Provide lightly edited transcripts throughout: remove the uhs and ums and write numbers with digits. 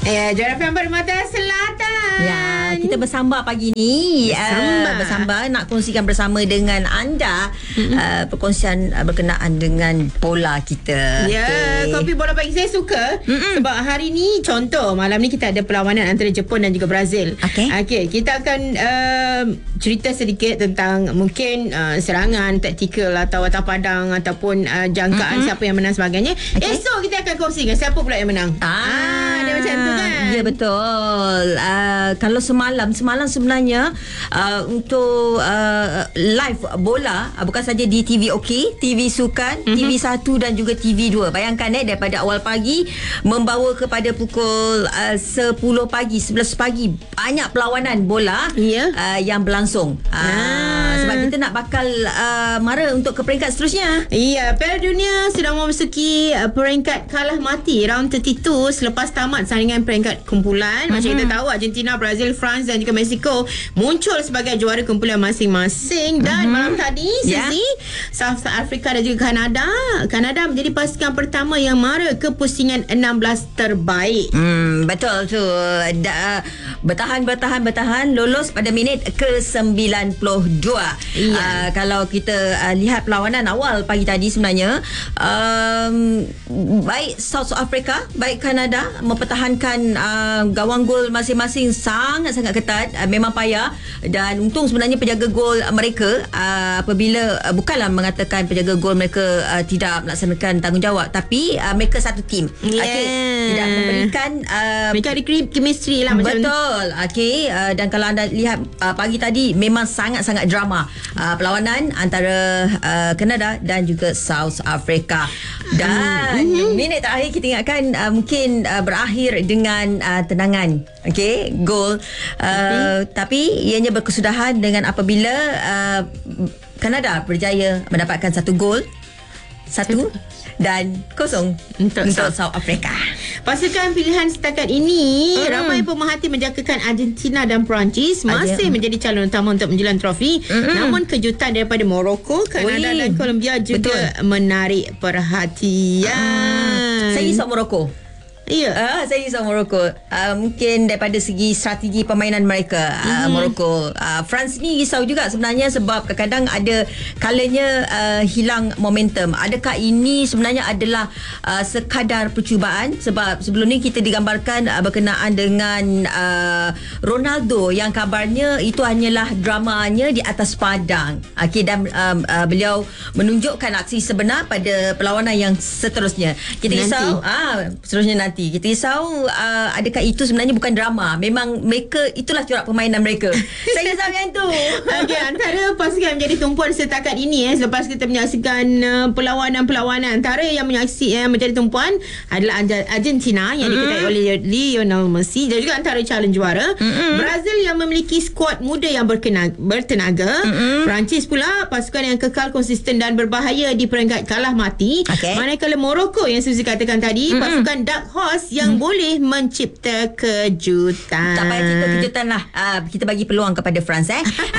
Juara FM Permata Selatan. Ya, kita bersama pagi ni. Bersama nak kongsikan bersama dengan anda perkongsian berkenaan dengan bola kita. Ya, kopi bola pagi saya suka sebab hari ni contoh malam ni kita ada perlawanan antara Jepun dan juga Brazil. Okey, kita akan cerita sedikit tentang mungkin serangan taktikal atau atas padang ataupun jangkaan siapa yang menang sebagainya. Esok kita akan kongsikan siapa pula yang menang. Dia macam tu kan. Ya, betul. Kalau semalam sebenarnya untuk live bola bukan saja di TV OK, TV Sukan, TV1 dan juga TV2. Bayangkan daripada awal pagi membawa kepada pukul 10 pagi, 11 pagi banyak perlawanan bola yang berlangsung. Sebab kita nak bakal mara untuk ke peringkat seterusnya. Ya, Piala Dunia sedang memasuki peringkat kalah mati round 32 selepas tamat saringan peringkat kumpulan. Macam kita tahu, Argentina, Brazil, France dan juga Mexico muncul sebagai juara kumpulan masing-masing. Dan malam tadi South Africa dan juga Kanada menjadi pasukan pertama yang mara ke pusingan 16 terbaik. Betul tu. Bertahan lolos pada minit ke-92. Kalau kita lihat perlawanan awal pagi tadi sebenarnya baik South Africa, baik Kanada mempertahankan gawang gol masing-masing sangat-sangat ketat. Memang payah, dan untung sebenarnya penjaga gol mereka apabila bukanlah mengatakan penjaga gol mereka tidak melaksanakan tanggungjawab, tapi mereka satu tim. Tidak memberikan mereka ada chemistry lah. Betul. Dan kalau anda lihat pagi tadi memang sangat-sangat drama perlawanan antara Kanada dan juga South Africa. Dan minit terakhir kita ingatkan mungkin berakhir dengan tenangan gol, tapi ianya berkesudahan dengan apabila Kanada berjaya mendapatkan 1 gol 1-0 untuk South Africa. Pasukan pilihan setakat ini ramai pemerhati menjangkakan Argentina dan Perancis masih menjadi calon utama untuk menjulang trofi. Namun kejutan daripada Morocco, Kanada dan Colombia juga menarik perhatian. Saya risau Morocco. Saya risau Morocco. Mungkin daripada segi strategi permainan mereka, Morocco. France ni risau juga sebenarnya sebab kadang-kadang ada kalanya hilang momentum. Adakah ini sebenarnya adalah sekadar percubaan? Sebab sebelum ni kita digambarkan berkenaan dengan Ronaldo yang kabarnya itu hanyalah dramanya di atas padang. Dan beliau menunjukkan aksi sebenar pada perlawanan yang seterusnya. Kita risau seterusnya nanti. Kita risau adakah itu sebenarnya bukan drama, memang mereka itulah corak permainan mereka. Saya risau yang tu. Antara pasukan menjadi tumpuan setakat ini selepas kita menyaksikan perlawanan antara yang menjadi tumpuan adalah Argentina yang diketuai oleh Lionel Messi dan juga antara calon juara. Brazil yang memiliki skuad muda yang bertenaga. Perancis pula pasukan yang kekal konsisten dan berbahaya di peringkat kalah mati. Manakala Morocco yang Suzy katakan tadi pasukan dark horse yang boleh mencipta kejutan. Tak payah cipta kejutan lah. Kita bagi peluang kepada France.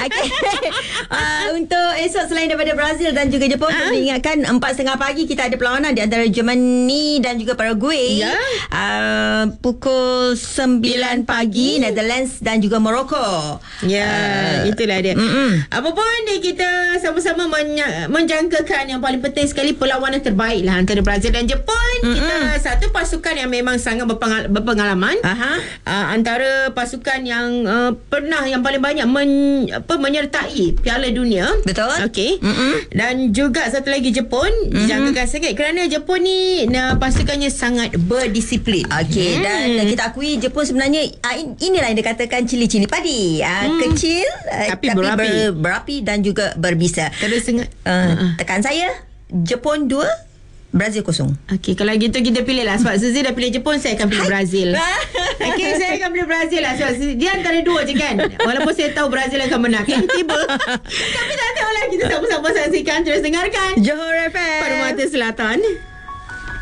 Untuk esok selain daripada Brazil dan juga Jepun, kita ingatkan 4.30 pagi kita ada perlawanan di antara Germany dan juga Paraguay. Pukul 9 pagi Netherlands dan juga Morocco. Itulah dia. Apapun kita sama-sama menjangkakan yang paling penting sekali perlawanan terbaik lah antara Brazil dan Jepun. Kita satu pasukan yang memang sangat berpengalaman. Antara pasukan yang pernah yang paling banyak menyertai Piala Dunia. Betul. Dan juga satu lagi Jepun dijangkakan sangat kerana Jepun ni pasukannya sangat berdisiplin. Dan kita akui Jepun sebenarnya inilah yang dikatakan cili-cili padi. Kecil tapi berapi dan juga berbisa. Terus tekan saya Jepun 2 Brazil 0. Kalau gitu kita pilih lah. Sebab Suzy dah pilih Jepun, saya akan pilih Brazil. Saya akan pilih Brazil lah. Sebab dia antara dua je kan. Walaupun saya tahu Brazil akan menang. Tiba. Tapi tak tahu lah. Kita sama-sama saksikan. Terus dengarkan Johor FM Permata Selatan.